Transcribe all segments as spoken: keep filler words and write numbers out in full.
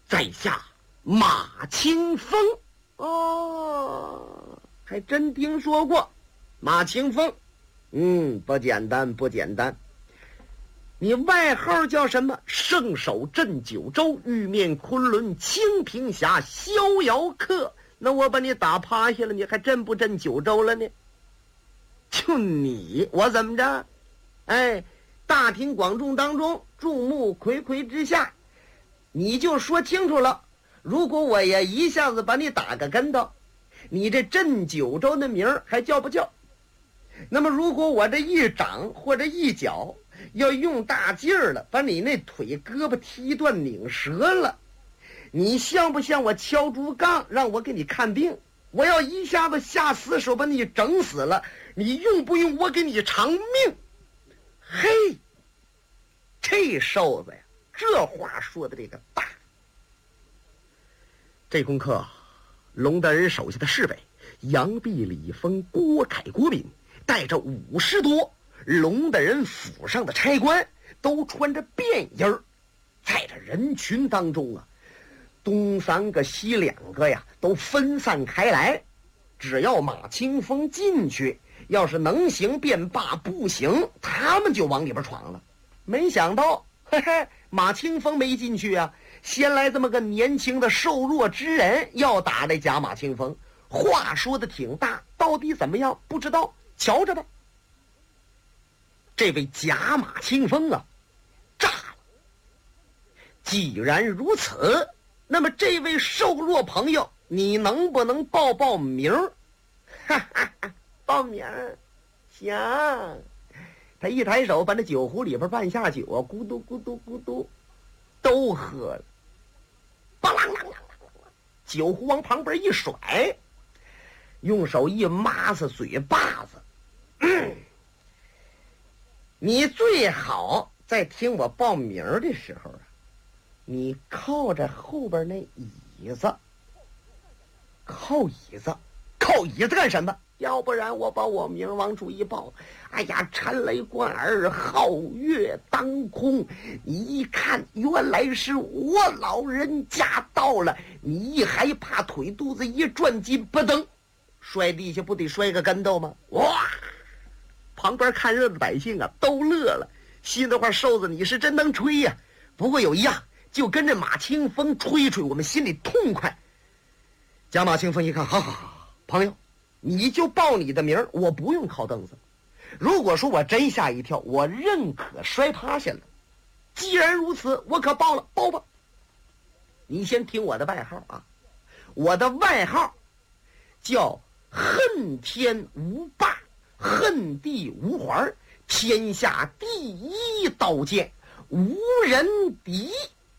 在下马清风。哦，还真听说过马清风。嗯，不简单不简单。你外号叫什么？圣手镇九州，玉面昆仑清平侠，逍遥客。那我把你打趴下了，你还真不镇九州了呢？就你，我怎么着？哎，大庭广众当中，众目睽睽之下，你就说清楚了。如果我也一下子把你打个跟头，你这镇九州的名儿还叫不叫？那么如果我这一掌或者一脚要用大劲儿了，把你那腿胳膊踢断拧折了，你像不像我敲竹杠让我给你看病？我要一下子下死手把你整死了，你用不用我给你偿命？嘿，这瘦子呀，这话说的这个大。这功课，龙德仁手下的侍卫杨弼、李丰、郭凯、郭敏带着五十多龙德仁府上的差官，都穿着便衣儿，在这人群当中啊，东三个西两个呀，都分散开来。只要马清风进去，要是能行便罢，不行他们就往里边闯了。没想到嘿嘿，马清风没进去啊，先来这么个年轻的瘦弱之人要打这假马清风。话说的挺大，到底怎么样不知道，瞧着吧。这位假马清风啊，炸了。既然如此，那么这位瘦弱朋友，你能不能报报名？哈哈哈，报名行。他一抬手把那酒壶里边半下酒啊，咕嘟咕嘟咕嘟都喝了，巴啷啷啷啷，酒壶往旁边一甩，用手一抹着嘴巴子。嗯，你最好在听我报名的时候啊，你靠着后边那椅子。靠椅子，靠椅子干什么？要不然我把我名往出一报，哎呀，陈雷贯耳，皓月当空。你一看，原来是我老人家到了，你一害怕，腿肚子一转筋，不噔，摔地下不得摔个跟头吗？哇！旁边看热的百姓啊，都乐了，心里话，瘦子你是真能吹呀、啊！不过有一样，就跟着马清风吹吹，我们心里痛快。贾马清风一看，好好好，朋友，你就报你的名，我不用靠凳子。如果说我真吓一跳，我认可摔趴下了。既然如此，我可报了，报吧。你先听我的外号啊，我的外号叫恨天无霸，恨地无环，天下第一刀剑，无人敌。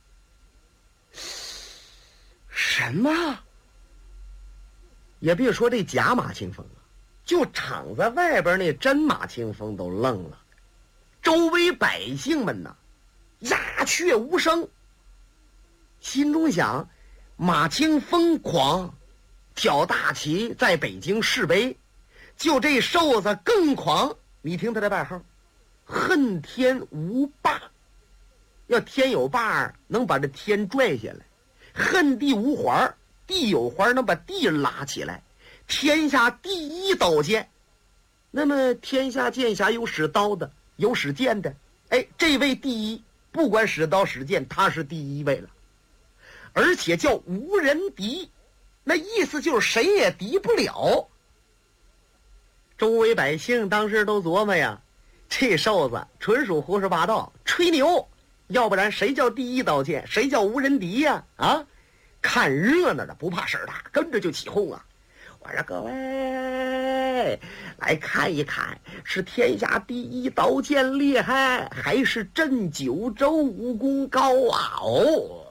什么？也别说这假马清风啊，就场在外边那真马清风都愣了，周围百姓们呐，鸦雀无声，心中想：马清风狂，挑大旗在北京示威，就这瘦子更狂。你听他的外号，恨天无霸。要天有霸，能把这天拽下来；恨地无环，地有环能把地拉起来。天下第一刀剑，那么天下剑侠有使刀的，有使剑的，哎，这位第一，不管使刀使剑，他是第一位了。而且叫无人敌，那意思就是谁也敌不了。周围百姓当时都琢磨呀，这瘦子纯属胡说八道，吹牛，要不然谁叫第一刀剑，谁叫无人敌呀？啊，看热闹的不怕事儿大，跟着就起哄啊。我说各位来看一看，是天下第一刀剑厉害，还是镇九州武功高啊？哦，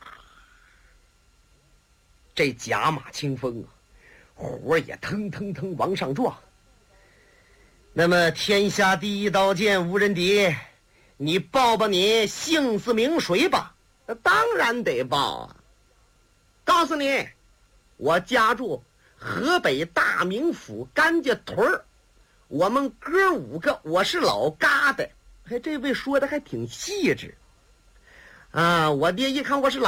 这假马清风啊，火也腾腾腾往上撞。那么天下第一刀剑无人敌，你报报你姓字名谁吧？当然得报啊！告诉你，我家住河北大名府甘家屯儿，我们哥五个，我是老疙瘩。还这位说的还挺细致啊！我爹一看我是老